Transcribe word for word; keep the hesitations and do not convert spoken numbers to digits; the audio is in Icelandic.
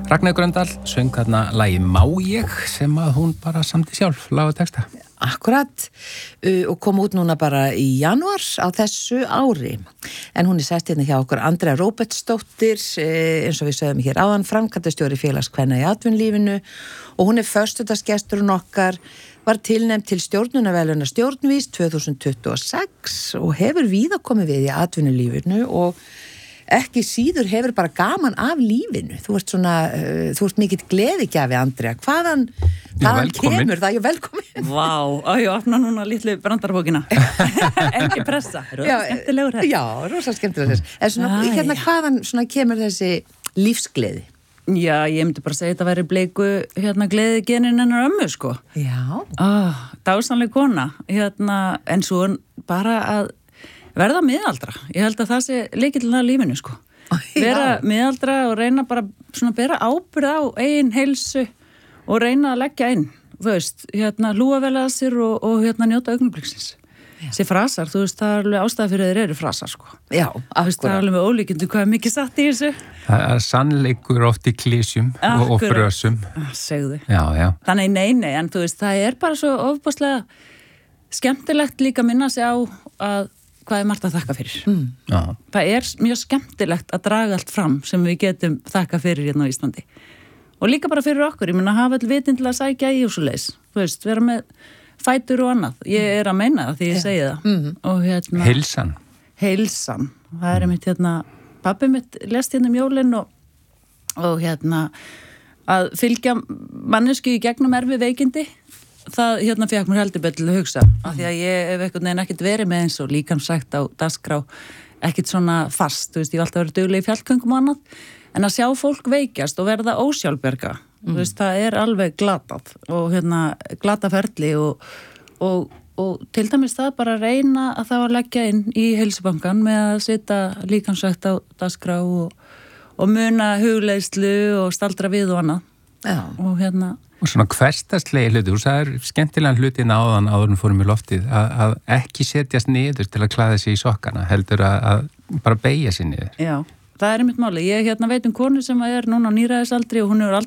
Ragnheiður Gröndal söng þarna lagið Má ég sem að hún bara samdi sjálf, lag og texta. Akkurat, uh, og kom út núna bara í janúar á þessu ári. En hún er sest hérna hjá okkur Andrea Róbertsdóttir, uh, eins og við sögum hér áðan, framkvæmdastjóri Félagskvenna í atvinnulífinu, og hún er föstudagsgesturinn okkar, var tilnefnd til stjórnunarverðlauna Stjórnvís tvö þúsund tuttugu og sex og hefur víða komið við í atvinnulífinu og ekki síður hefur bara gaman af lífinu. Þú ert svona, uh, þú ert mikill gleðigjafi, Andrea. Hvaðan, hvaðan kemur það? Já, velkomin. Vá, og ég opna núna litlu brandarbókina. Ekki pressa. Rosa skemmtilegur hér. Já, rosa skemmtilegur hér. En svona, ah, hérna, hvaðan svona kemur þessi lífsgleði? Já, ég myndi bara segja þetta væri bleiku hérna gleðigenin hennar ömmu, sko. Já. Ah, dásamleg kona. Hérna, en svo bara að verða miðaldra. Ég held að það sé lykillinn að lífinu, sko. Vera miðaldra og reyna bara svona bera ábyrgð á eigin heilsu og reyna að leggja inn. Þú veist, hérna hlúa vel að sér og, og hérna njóta augnabliksins. Sér frasar, þú veist, það er alveg ástæða fyrir þeir eru frasar, sko. Já, akkurat. Það er alveg með ólíkjöndu hvað er mikið satt í þessu. Það er sannleikur oft í klísjum og, og frösum. Segðu. Já, já. Þannig nei, nei, en þú veist, það er bara svo ofboðslega skemmtilegt líka að minna sig á að hvað er margt að þakka fyrir. Mm. Það er mjög skemmtilegt að draga allt fram sem við getum þakka fyrir hérna á Íslandi. Og líka bara fyrir okkur, ég meina hafa all vitin til að sækja í og svo leis. Þú veist, vera með fætur og annað. Ég er að meina það því ég segi það. Mm. Og hérna... Heilsan. Heilsan. Það er einmitt hérna, pabbi mitt lest hérna um jólin og, og hérna að fylgja mannesku í gegnum erfi veikindi. Það hérna fekk mér heldur betur til að hugsa af því að ég hef einhvern veginn ekkert verið með eins og líkam sagt á dagskrá ekkert svona fast, þú veist, ég hef alltaf verið dugleg í fjallgöngum og annað, en að sjá fólk veikjast og verða ósjálfbjarga mm. þú veist, það er alveg glatað og hérna glataferli og, og, og til dæmis það bara að reyna að það var að leggja inn í heilsubankan með að setja líkam sagt á dagskrá og, og muna hugleiðslu og staldra við og annað Já. Og hérna Og svona hversdagslegi hluti, þú sagðir skemmtilegan hlutin áðan áður en fórum í loftið, að, að ekki setjast niður til að klæða sig í sokkana, heldur að, að bara beygja sig niður. Já, það er einmitt máli. Ég hérna veit um konu sem er núna á níræðisaldri og hún hefur aldrei